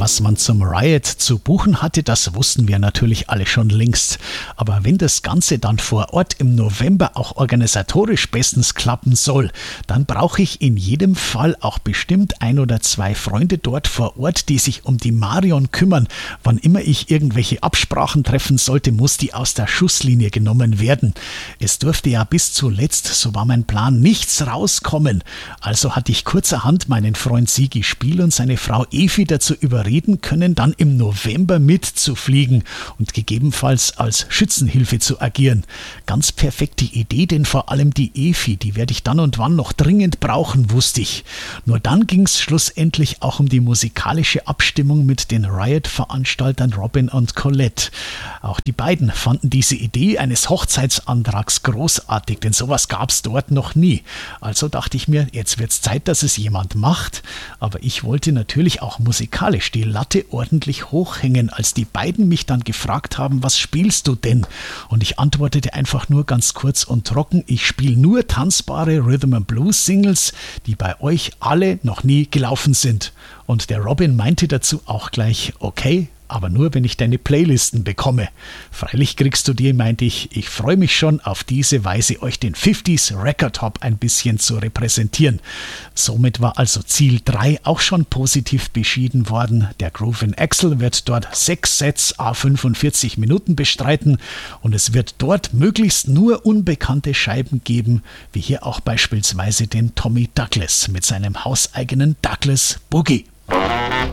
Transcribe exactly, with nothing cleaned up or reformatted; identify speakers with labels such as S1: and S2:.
S1: Was man zum Riot zu buchen hatte, das wussten wir natürlich alle schon längst. Aber wenn das Ganze dann vor Ort im November auch organisatorisch bestens klappen soll, dann brauche ich in jedem Fall auch bestimmt ein oder zwei Freunde dort vor Ort, die sich um die Marion kümmern. Wann immer ich irgendwelche Absprachen treffen sollte, muss die aus der Schusslinie genommen werden. Es durfte ja bis zuletzt, so war mein Plan, nichts rauskommen. Also hatte ich kurzerhand meinen Freund Sigi Spiel und seine Frau Evi dazu überreden können, dann im November mitzufliegen und gegebenenfalls als Schützenhilfe zu agieren. Ganz perfekte Idee, denn vor allem die Evi, die werde ich dann und wann noch dringend brauchen, wusste ich. Nur dann ging es schlussendlich auch um die musikalische Abstimmung mit den Riot-Veranstaltern Robin und Colette. Auch die beiden fanden diese Idee eines Hochzeitsantrags großartig, denn sowas gab es dort noch nie. Also dachte ich mir, jetzt wird's Zeit, dass es jemand macht. Aber ich wollte natürlich auch musikalisch die Latte ordentlich hochhängen, als die beiden mich dann gefragt haben, was spielst du denn? Und ich antwortete einfach nur ganz kurz und trocken, ich spiele nur tanzbare Rhythm and Blues Singles, die bei euch alle noch nie gelaufen sind. Und der Robin meinte dazu auch gleich, okay, aber nur, wenn ich deine Playlisten bekomme. Freilich kriegst du die, meinte ich. Ich freue mich schon, auf diese Weise euch den fünfziger Record Hop ein bisschen zu repräsentieren. Somit war also Ziel drei auch schon positiv beschieden worden. Der Groovin Axel wird dort sechs Sets à fünfundvierzig Minuten bestreiten und es wird dort möglichst nur unbekannte Scheiben geben, wie hier auch beispielsweise den Tommy Douglas mit seinem hauseigenen Douglas Boogie.